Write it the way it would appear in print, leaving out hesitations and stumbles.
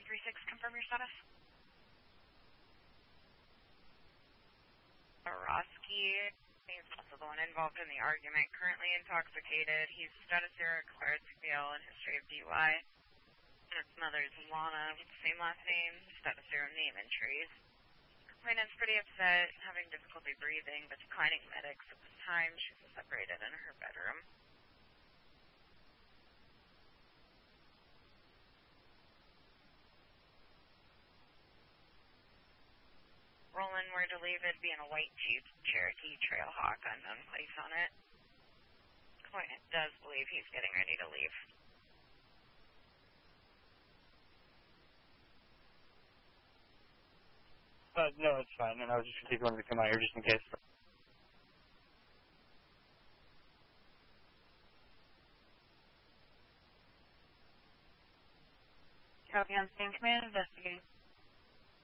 3-6, confirm your status. Borowski, he's also the one involved in the argument, currently intoxicated. He's status 0, declared CPL, and history of DUI. And his mother is Lana, with the same last name, status 0, name entries. Complainant's pretty upset, having difficulty breathing, but declining medics at this time. She's separated in her bedroom. Roland, where to leave it, being a white Jeep Cherokee Trailhawk, unknown place on it. Complainant does believe he's getting ready to leave. No, it's fine, and I was just going to take one to come out here just in case. Copy on scene, command, investigating.